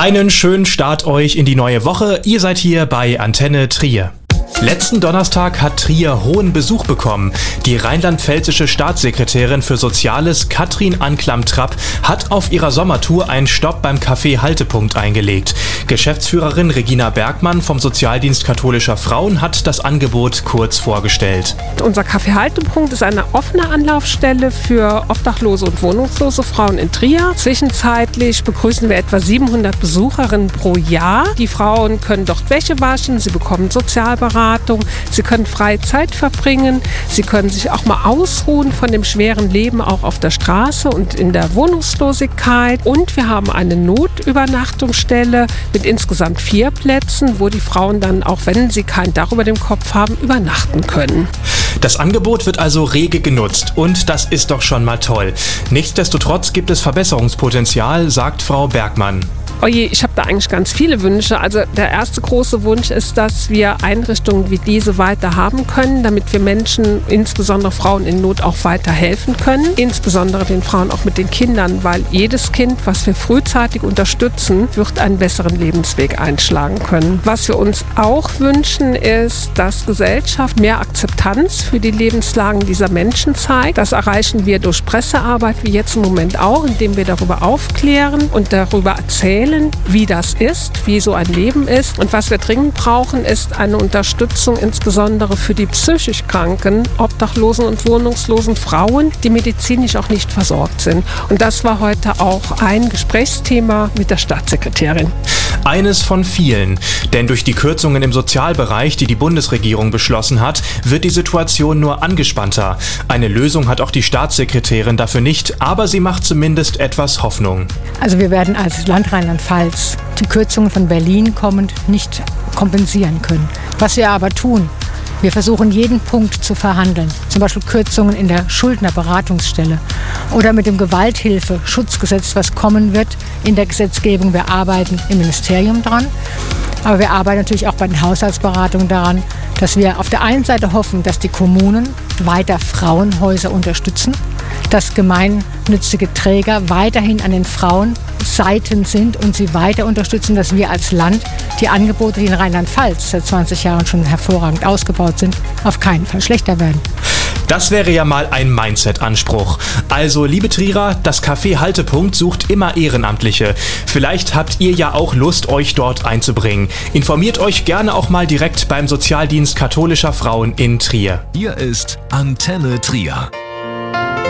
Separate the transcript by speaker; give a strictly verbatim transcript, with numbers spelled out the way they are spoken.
Speaker 1: Einen schönen Start euch in die neue Woche. Ihr seid hier bei Antenne Trier. Letzten Donnerstag hat Trier hohen Besuch bekommen. Die rheinland-pfälzische Staatssekretärin für Soziales, Katrin Anklam-Trapp, hat auf ihrer Sommertour einen Stopp beim Café Haltepunkt eingelegt. Geschäftsführerin Regina Bergmann vom Sozialdienst katholischer Frauen hat das Angebot kurz vorgestellt.
Speaker 2: Unser Café Haltepunkt ist eine offene Anlaufstelle für obdachlose und wohnungslose Frauen in Trier. Zwischenzeitlich begrüßen wir etwa siebenhundert Besucherinnen pro Jahr. Die Frauen können dort Wäsche waschen, sie bekommen Sozialberatung. Sie können freie Zeit verbringen, sie können sich auch mal ausruhen von dem schweren Leben auch auf der Straße und in der Wohnungslosigkeit. Und wir haben eine Notübernachtungsstelle mit insgesamt vier Plätzen, wo die Frauen dann, auch wenn sie kein Dach über dem Kopf haben, übernachten können.
Speaker 1: Das Angebot wird also rege genutzt und das ist doch schon mal toll. Nichtsdestotrotz gibt es Verbesserungspotenzial, sagt Frau Bergmann.
Speaker 2: Oje, ich habe da eigentlich ganz viele Wünsche. Also der erste große Wunsch ist, dass wir Einrichtungen wie diese weiter haben können, damit wir Menschen, insbesondere Frauen in Not, auch weiter helfen können. Insbesondere den Frauen auch mit den Kindern, weil jedes Kind, was wir frühzeitig unterstützen, wird einen besseren Lebensweg einschlagen können. Was wir uns auch wünschen, ist, dass Gesellschaft mehr Akzeptanz für die Lebenslagen dieser Menschen zeigt. Das erreichen wir durch Pressearbeit, wie jetzt im Moment auch, indem wir darüber aufklären und darüber erzählen, wie das ist, wie so ein Leben ist. Und was wir dringend brauchen, ist eine Unterstützung insbesondere für die psychisch kranken, obdachlosen und wohnungslosen Frauen, die medizinisch auch nicht versorgt sind. Und das war heute auch ein Gesprächsthema mit der Staatssekretärin.
Speaker 1: Eines von vielen, denn durch die Kürzungen im Sozialbereich, die die Bundesregierung beschlossen hat, wird die Situation nur angespannter. Eine Lösung hat auch die Staatssekretärin dafür nicht, aber sie macht zumindest etwas Hoffnung.
Speaker 3: Also wir werden als Land Rheinland-Pfalz die Kürzungen von Berlin kommend nicht kompensieren können. Was wir aber tun, wir versuchen jeden Punkt zu verhandeln, zum Beispiel Kürzungen in der Schuldnerberatungsstelle oder mit dem Gewalthilfe-Schutzgesetz, was kommen wird in der Gesetzgebung. Wir arbeiten im Ministerium dran, aber wir arbeiten natürlich auch bei den Haushaltsberatungen daran, dass wir auf der einen Seite hoffen, dass die Kommunen weiter Frauenhäuser unterstützen, dass gemeinnützige Träger weiterhin an den Frauenseiten sind und sie weiter unterstützen, dass wir als Land die Angebote, die in Rheinland-Pfalz seit zwanzig Jahren schon hervorragend ausgebaut sind, auf keinen Fall schlechter werden.
Speaker 1: Das wäre ja mal ein Mindset-Anspruch. Also, liebe Trierer, das Café Haltepunkt sucht immer Ehrenamtliche. Vielleicht habt ihr ja auch Lust, euch dort einzubringen. Informiert euch gerne auch mal direkt beim Sozialdienst katholischer Frauen in Trier.
Speaker 4: Hier ist Antenne Trier.